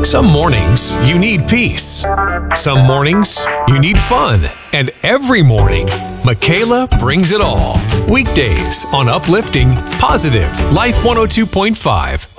Some mornings you need peace. Some mornings you need fun. And every morning, Michaela brings it all. Weekdays on Uplifting Positive Life 102.5.